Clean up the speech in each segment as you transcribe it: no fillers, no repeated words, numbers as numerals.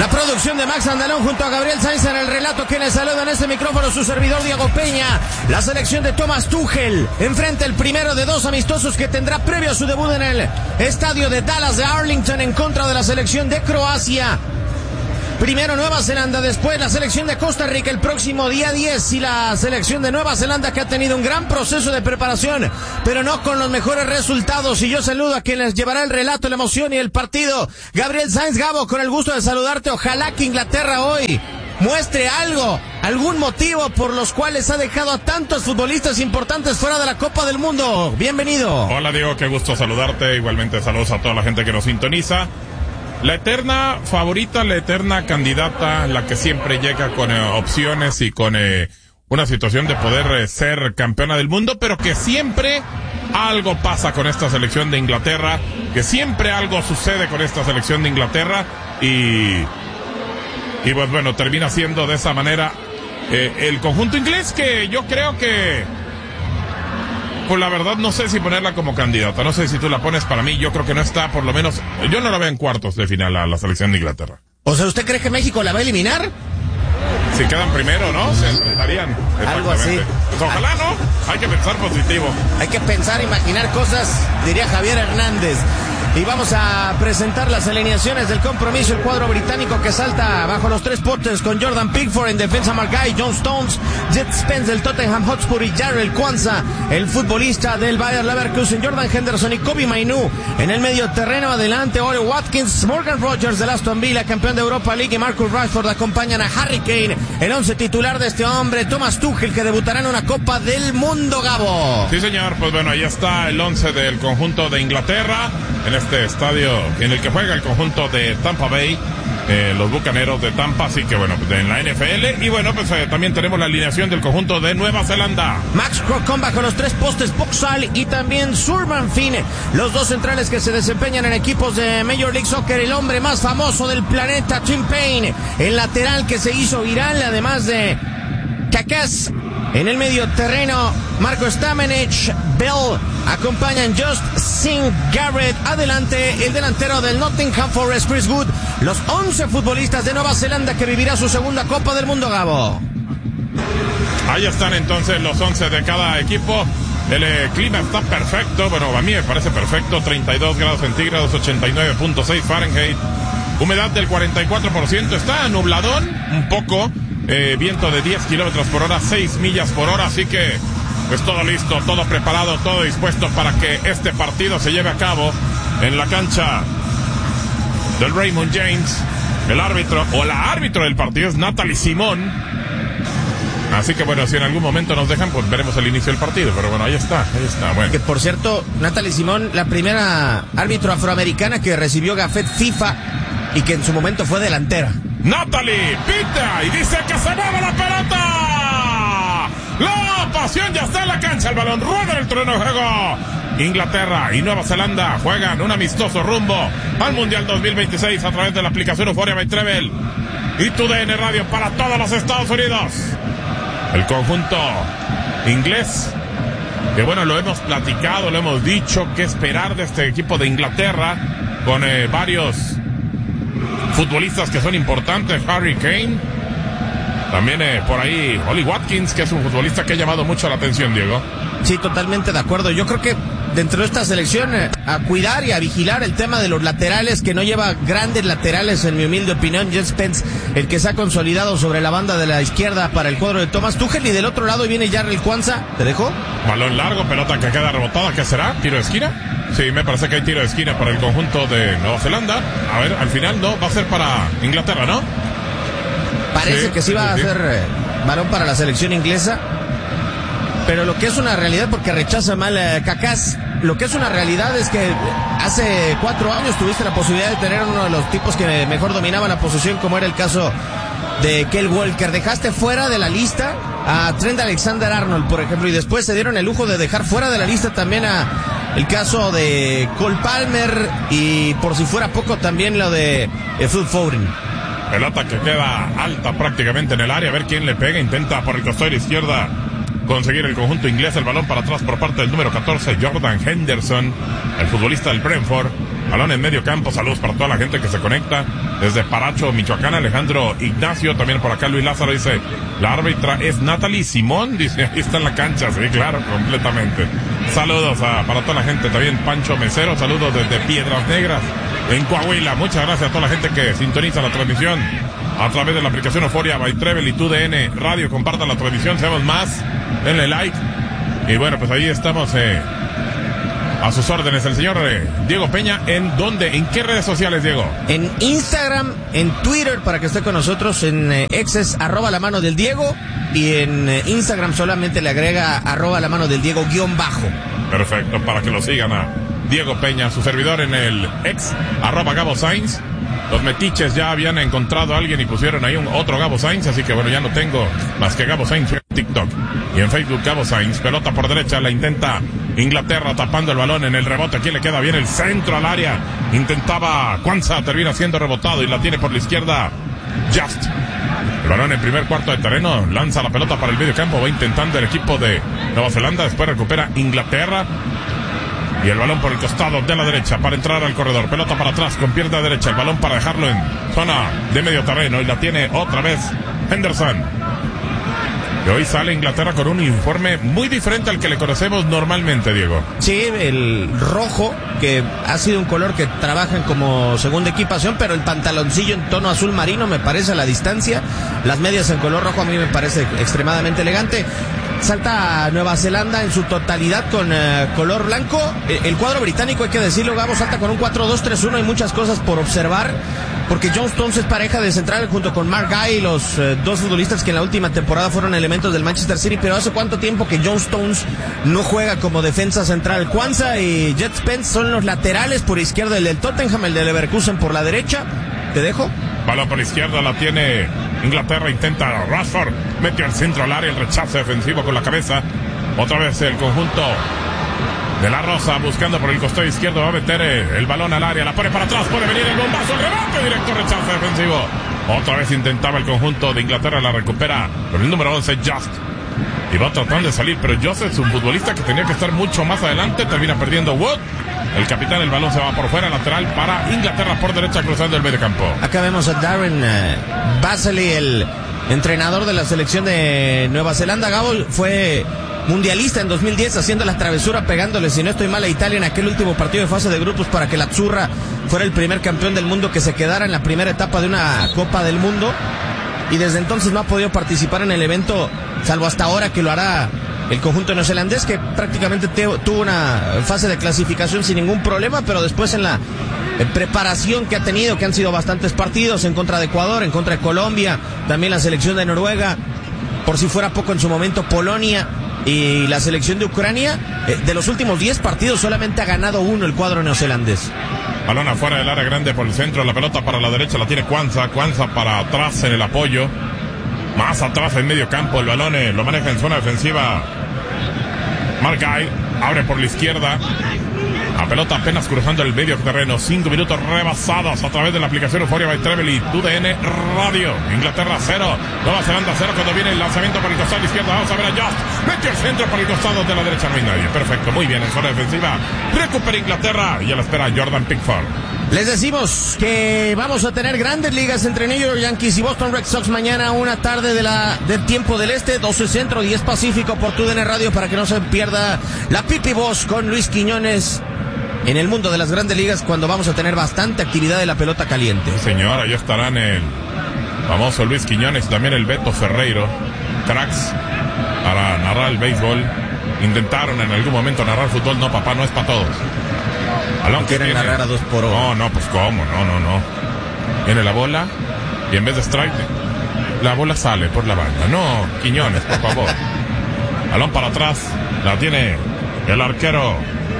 La producción de Max Andalón junto a Gabriel Sainz en el relato, que les saluda en este micrófono su servidor Diego Peña. La selección de Thomas Tuchel enfrenta el primero de dos amistosos que tendrá previo a su debut en el estadio de Dallas de Arlington en contra de la selección de Croacia. Primero Nueva Zelanda, después la selección de Costa Rica el próximo día 10 y la selección de Nueva Zelanda, que ha tenido un gran proceso de preparación, pero no con los mejores resultados. Y yo saludo a quien les llevará el relato, la emoción y el partido. Gabriel Sainz. Gabo, con el gusto de saludarte. Ojalá que Inglaterra hoy muestre algún motivo por los cuales ha dejado a tantos futbolistas importantes fuera de la Copa del Mundo. Bienvenido. Hola Diego, qué gusto saludarte. Igualmente saludos a toda la gente que nos sintoniza. La eterna favorita, la eterna candidata, la que siempre llega con opciones y con una situación de poder ser campeona del mundo, pero que siempre algo pasa con esta selección de Inglaterra, que siempre algo sucede con esta selección de Inglaterra y pues bueno, termina siendo de esa manera el conjunto inglés, que yo creo que, pues la verdad no sé si ponerla como candidata, no sé si tú la pones. Para mí yo creo que no está, por lo menos yo no la veo en cuartos de final a la selección de Inglaterra. O sea, ¿usted cree que México la va a eliminar? Si quedan primero, ¿no? Se enfrentarían. Algo así. Pues ojalá, ¿no? Hay que pensar positivo. Hay que pensar, imaginar cosas, diría Javier Hernández. Y vamos a presentar las alineaciones del compromiso. El cuadro británico que salta bajo los tres potes con Jordan Pickford en defensa, Margay, John Stones, Jet Spence del Tottenham Hotspur y Jarrell Kwanzaa, el futbolista del Bayer Leverkusen, Jordan Henderson y Kobbie Mainoo. En el medio terreno adelante, Ole Watkins, Morgan Rogers del Aston Villa, campeón de Europa League, y Marcus Rashford acompañan a Harry Kane. El once titular de este hombre, Thomas Tuchel, que debutará en una Copa del Mundo, Gabo. Sí, señor. Pues bueno, ahí está el once del conjunto de Inglaterra en este estadio en el que juega el conjunto de Tampa Bay, los Bucaneros de Tampa. Así que bueno, en la NFL. Y bueno, pues también tenemos la alineación del conjunto de Nueva Zelanda. Max Crocombe bajo los tres postes, Boxall y también Surman Finn, los dos centrales que se desempeñan en equipos de Major League Soccer. El hombre más famoso del planeta, Tim Payne, el lateral que se hizo viral, además de Kakas. En el medio terreno, Marco Stamenich, Bell, acompañan Just Singh Garrett. Adelante, el delantero del Nottingham Forest, Chris Wood. Los 11 futbolistas de Nueva Zelanda que vivirá su segunda Copa del Mundo, Gabo. Ahí están entonces los 11 de cada equipo. El clima está perfecto, bueno, a mí me parece perfecto. 32 grados centígrados, 89.6 Fahrenheit. Humedad del 44%, está nubladón un poco. Viento de 10 kilómetros por hora, 6 millas por hora, así que pues todo listo, todo preparado, todo dispuesto para que este partido se lleve a cabo en la cancha del Raymond James. El árbitro, o la árbitro del partido, es Natalie Simón. Así que bueno, si en algún momento nos dejan, pues veremos el inicio del partido, pero bueno, ahí está, bueno. Que por cierto, Natalie Simón, la primera árbitro afroamericana que recibió gafet FIFA y que en su momento fue delantera. Natalie pita y dice que se mueve la pelota. La pasión ya está en la cancha. El balón rueda en el terreno de juego. Inglaterra y Nueva Zelanda juegan un amistoso rumbo al Mundial 2026 a través de la aplicación Euphoria by Treble y TUDN Radio para todos los Estados Unidos. El conjunto inglés, que bueno, lo hemos platicado, lo hemos dicho, qué esperar de este equipo de Inglaterra, con varios futbolistas que son importantes. Harry Kane, también por ahí Oli Watkins, que es un futbolista que ha llamado mucho la atención, Diego. Sí, totalmente de acuerdo. Yo creo que dentro de esta selección a cuidar y a vigilar el tema de los laterales, que no lleva grandes laterales en mi humilde opinión. Jet Spence, el que se ha consolidado sobre la banda de la izquierda para el cuadro de Thomas Tuchel, y del otro lado viene Jarrell Kwanzaa. ¿Te dejó? Balón largo, pelota que queda rebotada. ¿Qué será? ¿Tiro de esquina? Sí, me parece que hay tiro de esquina para el conjunto de Nueva Zelanda. A ver, al final no, va a ser para Inglaterra, ¿no? Parece que sí va a ser balón para la selección inglesa. Pero lo que es una realidad, porque rechaza mal Kakas, lo que es una realidad es que hace 4 años tuviste la posibilidad de tener uno de los tipos que mejor dominaban la posesión, como era el caso de Kyle Walker. Dejaste fuera de la lista a Trent Alexander-Arnold, por ejemplo, y después se dieron el lujo de dejar fuera de la lista también a el caso de Cole Palmer, y por si fuera poco también lo de Phil Foden. Pelota que queda alta prácticamente en el área, a ver quién le pega. Intenta por el costado de la izquierda conseguir el conjunto inglés el balón para atrás por parte del número 14, Jordan Henderson, el futbolista del Brentford. Balón en medio campo. Saludos para toda la gente que se conecta desde Paracho, Michoacán. Alejandro Ignacio, también por acá Luis Lázaro dice, la árbitra es Natalie Simón, dice, ahí está en la cancha. Sí, claro, completamente. Saludos para toda la gente, también Pancho Mesero, saludos desde Piedras Negras en Coahuila. Muchas gracias a toda la gente que sintoniza la transmisión a través de la aplicación Euforia by Trevel y TUDN Radio. Compartan la transmisión, seamos más, denle like. Y bueno, pues ahí estamos a sus órdenes. El señor Diego Peña, ¿en dónde? ¿En qué redes sociales, Diego? En Instagram, en Twitter, para que esté con nosotros, en X @la mano del Diego, y en Instagram solamente le agrega @la mano del Diego _ Perfecto, para que lo sigan a Diego Peña, su servidor en el ex @Gabo Sainz. Los metiches ya habían encontrado a alguien y pusieron ahí otro Gabo Sainz, así que bueno, ya no tengo más que Gabo Sainz en TikTok y en Facebook. Gabo Sainz, pelota por derecha, la intenta Inglaterra tapando el balón en el rebote. Aquí le queda bien el centro al área. Intentaba Kwanza, termina siendo rebotado y la tiene por la izquierda Just. El balón en primer cuarto de terreno, lanza la pelota para el medio campo, va intentando el equipo de Nueva Zelanda, después recupera Inglaterra. Y el balón por el costado de la derecha para entrar al corredor. Pelota para atrás con pierna derecha. El balón para dejarlo en zona de medio terreno. Y la tiene otra vez Henderson. Y hoy sale Inglaterra con un uniforme muy diferente al que le conocemos normalmente, Diego. Sí, el rojo, que ha sido un color que trabajan como segunda equipación, pero el pantaloncillo en tono azul marino me parece a la distancia. Las medias en color rojo a mí me parece extremadamente elegante. Salta a Nueva Zelanda en su totalidad con color blanco. El cuadro británico, hay que decirlo, Gabo, salta con un 4-2-3-1. Hay muchas cosas por observar, porque John Stones es pareja de central junto con Mark Guy, los dos futbolistas que en la última temporada fueron elementos del Manchester City. Pero ¿hace cuánto tiempo que John Stones no juega como defensa central? Kwanza y Jet Spence son los laterales por izquierda, el del Tottenham, el del Leverkusen por la derecha. ¿Te dejo? Balón por la izquierda, la tiene Inglaterra, intenta Rashford, mete al centro al área, el rechazo defensivo con la cabeza. Otra vez el conjunto de la Rosa buscando por el costado izquierdo, va a meter el balón al área, la pone para atrás, puede venir el bombazo, el rebote directo, rechazo defensivo. Otra vez intentaba el conjunto de Inglaterra, la recupera con el número 11, Just. Y va tratando de salir, pero Just es un futbolista que tenía que estar mucho más adelante, termina perdiendo Wood. El capitán, el balón se va por fuera, lateral para Inglaterra por derecha, cruzando el medio campo. Acá vemos a Darren Basley, el entrenador de la selección de Nueva Zelanda. Gabo fue mundialista en 2010, haciendo la travesura, pegándole, si no estoy mal, a Italia en aquel último partido de fase de grupos para que la Azzurra fuera el primer campeón del mundo que se quedara en la primera etapa de una Copa del Mundo. Y desde entonces no ha podido participar en el evento, salvo hasta ahora que lo hará el conjunto neozelandés, que prácticamente tuvo una fase de clasificación sin ningún problema, pero después en la preparación que ha tenido, que han sido bastantes partidos en contra de Ecuador, en contra de Colombia, también la selección de Noruega, por si fuera poco en su momento Polonia y la selección de Ucrania, de los últimos 10 partidos solamente ha ganado uno el cuadro neozelandés. Balón afuera del área grande por el centro, la pelota para la derecha la tiene Kwanza para atrás en el apoyo. Más atrás en medio campo, el balón lo maneja en zona defensiva Mark Guy, abre por la izquierda. La pelota apenas cruzando el medio terreno. 5 minutos rebasados a través de la aplicación Euforia by Trevel y TUDN Radio. Inglaterra 0, Nueva Zelanda 0. Cuando viene el lanzamiento por el costado izquierdo, vamos a ver a Just. Mete el centro por el costado de la derecha, no hay nadie. Perfecto, muy bien en zona defensiva. Recupera Inglaterra y a la espera Jordan Pickford. Les decimos que vamos a tener grandes ligas entre New York Yankees y Boston Red Sox mañana, una tarde del tiempo del este, 12 centro, 10 pacífico por TUDN Radio, para que no se pierda la Pipi Voz con Luis Quiñones en el mundo de las grandes ligas, cuando vamos a tener bastante actividad de la pelota caliente. Señora, ya estarán el famoso Luis Quiñones y también el Beto Ferreiro, cracks para narrar el béisbol. Intentaron en algún momento narrar fútbol, no papá, no es para todos. No quieren narrar a 2 por 1. No, pues cómo, no. Viene la bola y en vez de strike, la bola sale por la banda. No, Quiñones, por favor. Balón para atrás, la tiene el arquero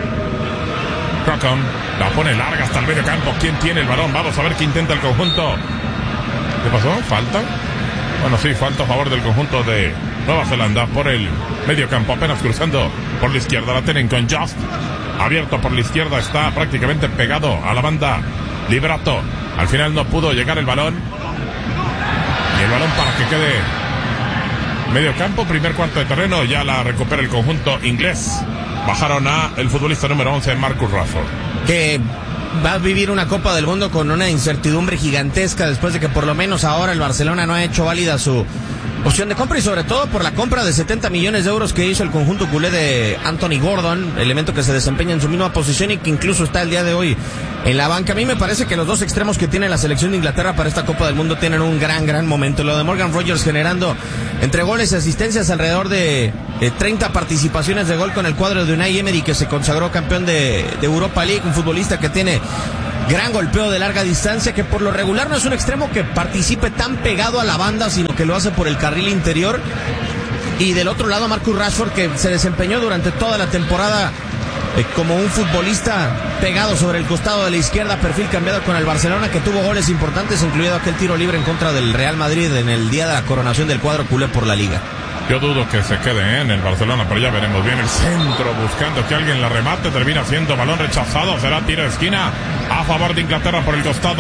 Crocom, la pone larga hasta el medio campo. ¿Quién tiene el balón? Vamos a ver qué intenta el conjunto. ¿Qué pasó? ¿Falta? Bueno, sí, falta a favor del conjunto de Nueva Zelanda por el medio campo, apenas cruzando por la izquierda. La tienen con Just. Abierto por la izquierda, está prácticamente pegado a la banda Liberato. Al final no pudo llegar el balón. Y el balón para que quede medio campo, primer cuarto de terreno. Ya la recupera el conjunto inglés. Bajaron a el futbolista número 11, Marcus Rashford. Que va a vivir una Copa del Mundo con una incertidumbre gigantesca después de que por lo menos ahora el Barcelona no ha hecho válida su opción de compra y sobre todo por la compra de 70 millones de euros que hizo el conjunto culé de Anthony Gordon, elemento que se desempeña en su misma posición y que incluso está el día de hoy en la banca. A mí me parece que los dos extremos que tiene la selección de Inglaterra para esta Copa del Mundo tienen un gran momento. Lo de Morgan Rogers generando entre goles y asistencias alrededor de 30 participaciones de gol con el cuadro de Unai Emery, que se consagró campeón de Europa League, un futbolista que tiene gran golpeo de larga distancia, que por lo regular no es un extremo que participe tan pegado a la banda, sino que lo hace por el carril interior. Y del otro lado Marcus Rashford, que se desempeñó durante toda la temporada como un futbolista pegado sobre el costado de la izquierda, perfil cambiado con el Barcelona, que tuvo goles importantes, incluido aquel tiro libre en contra del Real Madrid en el día de la coronación del cuadro culé por la Liga. Yo dudo que se quede en el Barcelona, pero ya veremos. Bien el centro, buscando que alguien la remate, termina siendo balón rechazado, será tiro de esquina a favor de Inglaterra por el costado.